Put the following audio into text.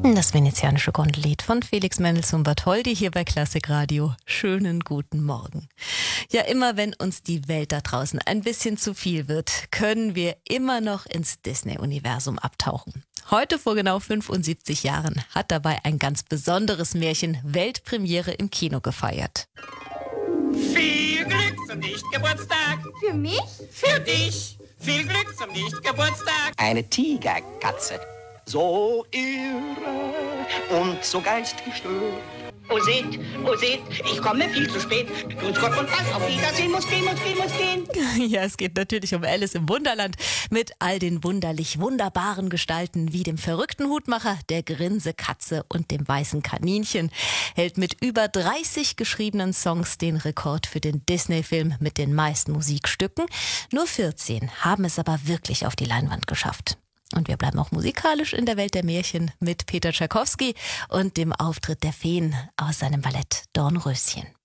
Das venezianische Gondellied von Felix Mendelssohn Bartholdy hier bei Klassik Radio. Schönen guten Morgen. Ja, immer wenn uns die Welt da draußen ein bisschen zu viel wird, können wir immer noch ins Disney-Universum abtauchen. Heute vor genau 75 Jahren hat dabei ein ganz besonderes Märchen Weltpremiere im Kino gefeiert. Viel Glück zum Nicht-Geburtstag. Für mich? Für dich. Viel Glück zum Nicht-Geburtstag. Eine Tigerkatze, so irre und so geistgestört. Oh seht, ich komme viel zu spät. Grüß Gott und was, auf Wiedersehen, muss gehen. Ja, es geht natürlich um Alice im Wunderland mit all den wunderlich wunderbaren Gestalten wie dem verrückten Hutmacher, der Grinsekatze und dem weißen Kaninchen. Hält mit über 30 geschriebenen Songs den Rekord für den Disney-Film mit den meisten Musikstücken. Nur 14 haben es aber wirklich auf die Leinwand geschafft. Und wir bleiben auch musikalisch in der Welt der Märchen mit Peter Tschaikowski und dem Auftritt der Feen aus seinem Ballett Dornröschen.